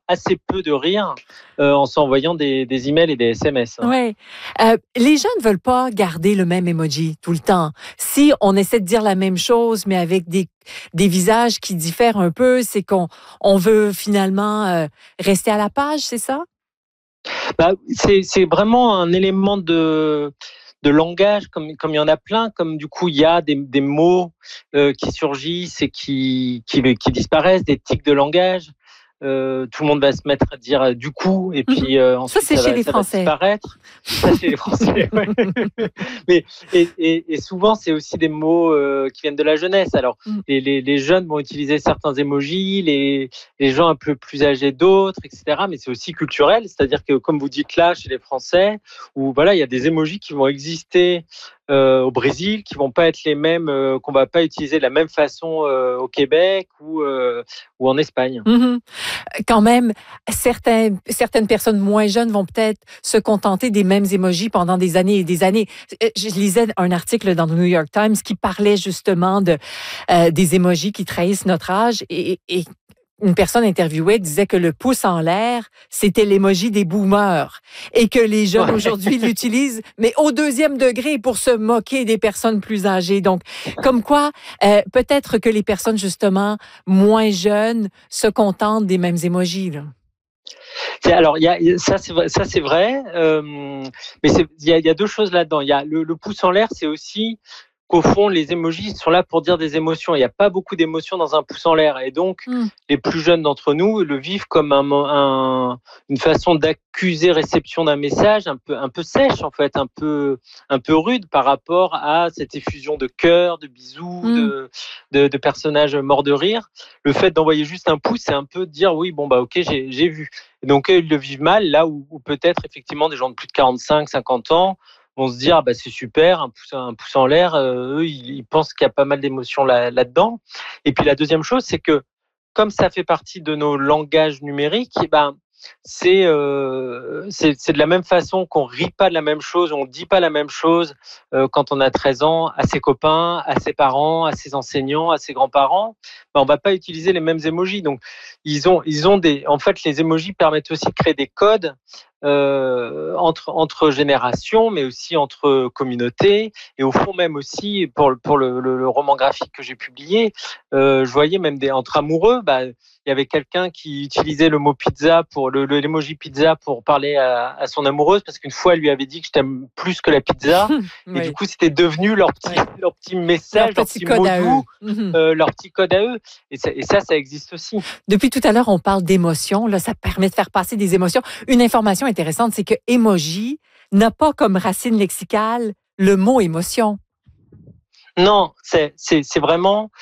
assez peu de rire en s'envoyant des emails et des SMS. Hein. Oui. Les gens ne veulent pas garder le même emoji tout le temps. Si on essaie de dire la même chose, mais avec des visages qui diffèrent un peu, c'est qu'on veut finalement rester à la page, c'est ça? C'est vraiment un élément de langage, comme il y en a plein, comme du coup il y a des mots qui surgissent et qui disparaissent, des tics de langage. Tout le monde va se mettre à dire du coup, et puis Ça, ensuite c'est chez les ça va Français. disparaître. Ça, c'est les Français. Ouais. Mais et souvent, c'est aussi des mots qui viennent de la jeunesse. Alors, les jeunes vont utiliser certains emojis, les gens un peu plus âgés d'autres, etc. Mais c'est aussi culturel, c'est-à-dire que, comme vous dites là, chez les Français, où voilà, il y a des emojis qui vont exister au Brésil, qui vont pas être les mêmes, qu'on va pas utiliser de la même façon au Québec ou en Espagne. Quand même, certaines personnes moins jeunes vont peut-être se contenter des mêmes emojis pendant des années et des années. Je lisais un article dans le New York Times qui parlait justement des emojis qui trahissent notre âge et une personne interviewée disait que le pouce en l'air, c'était l'emoji des boomers et que les jeunes aujourd'hui l'utilisent, mais au 2e degré pour se moquer des personnes plus âgées. Donc, comme quoi, peut-être que les personnes justement moins jeunes se contentent des mêmes emojis. Là. Alors, ça c'est vrai, mais il y a deux choses là-dedans. Il y a le pouce en l'air, c'est aussi qu'au fond, les emojis sont là pour dire des émotions. Il n'y a pas beaucoup d'émotions dans un pouce en l'air. Et donc, les plus jeunes d'entre nous le vivent comme une façon d'accuser réception d'un message un peu sèche, en fait, un peu rude par rapport à cette effusion de cœur, de bisous, de personnages morts de rire. Le fait d'envoyer juste un pouce, c'est un peu dire oui, bon, bah, ok, j'ai vu. Et donc, ils le vivent mal, là où peut-être, effectivement, des gens de plus de 45, 50 ans vont se dire bah c'est super, un pouce en l'air, eux ils pensent qu'il y a pas mal d'émotions là-dedans. Et puis la deuxième chose, c'est que comme ça fait partie de nos langages numériques, c'est de la même façon qu'on rit pas de la même chose, on dit pas la même chose quand on a 13 ans à ses copains, à ses parents, à ses enseignants, à ses grands-parents. On va pas utiliser les mêmes emojis. Donc ils ont en fait les emojis permettent aussi de créer des codes entre générations, mais aussi entre communautés, et au fond même aussi pour le roman graphique que j'ai publié, je voyais même entre amoureux, il y avait quelqu'un qui utilisait le mot pizza pour l'emoji pizza pour parler à son amoureuse, parce qu'une fois elle lui avait dit que je t'aime plus que la pizza, et du coup c'était devenu leur petit message, leur petit mot doux, leur petit code à eux, et ça existe aussi. Depuis tout à l'heure, on parle d'émotions. Là, ça permet de faire passer des émotions. Une information intéressante, c'est que emoji n'a pas comme racine lexicale le mot émotion. Non, c'est vraiment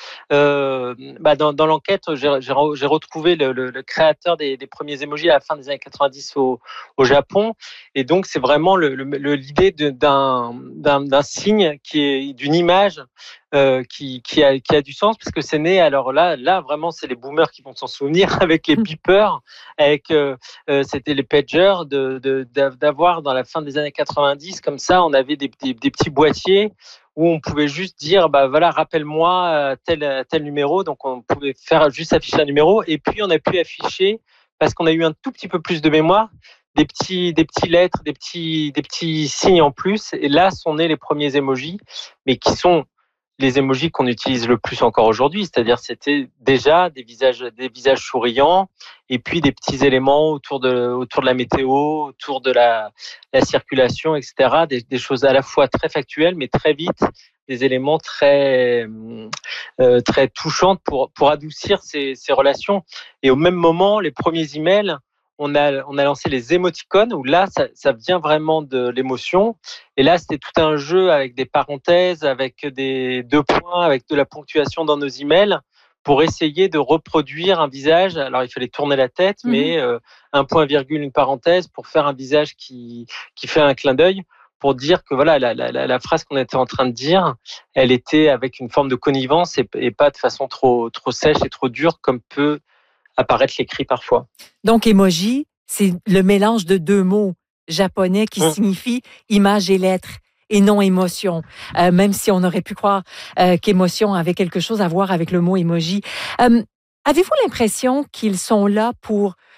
dans l'enquête, j'ai retrouvé le créateur des premiers emojis à la fin des années 90 au Japon, et donc c'est vraiment l'idée d'un signe qui est d'une image qui a du sens, parce que c'est né, alors là vraiment c'est les boomers qui vont s'en souvenir, avec les beepers, avec c'était les pagers, d'avoir dans la fin des années 90, comme ça on avait des petits boîtiers où on pouvait juste dire voilà, rappelle-moi tel numéro. Donc on pouvait faire juste afficher un numéro, et puis on a pu afficher, parce qu'on a eu un tout petit peu plus de mémoire, des petits lettres, des petits signes en plus, et là sont nés les premiers emojis, mais qui sont les emojis qu'on utilise le plus encore aujourd'hui, c'est-à-dire c'était déjà des visages souriants, et puis des petits éléments autour de la météo, autour de la circulation, etc. Des choses à la fois très factuelles, mais très vite des éléments très touchants pour adoucir ces relations. Et au même moment, les premiers emails, on a lancé les émoticônes, où là, ça vient vraiment de l'émotion. Et là, c'était tout un jeu avec des parenthèses, avec des 2 points, avec de la ponctuation dans nos emails, pour essayer de reproduire un visage. Alors, il fallait tourner la tête, mais un point virgule, une parenthèse, pour faire un visage qui fait un clin d'œil, pour dire que voilà, la phrase qu'on était en train de dire, elle était avec une forme de connivence, et pas de façon trop sèche et trop dure, comme peut apparaître l'écrit parfois. Donc, emoji, c'est le mélange de 2 mots japonais qui signifient image et lettres, et non émotion. Même si on aurait pu croire qu'émotion avait quelque chose à voir avec le mot emoji. Avez-vous l'impression qu'ils sont là pour